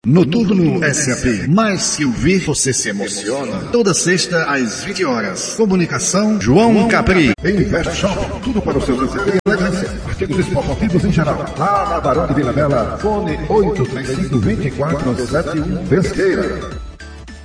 Noturno SAP. Mais que ouvir, você se emociona. Toda sexta às 20 horas. Comunicação João Capri. Invest Shop. Tudo para o seu lazer e elegância. Artigos esportivos em geral. Lá na Barão de Vila Bela. Fone 835-2471. Pesqueira.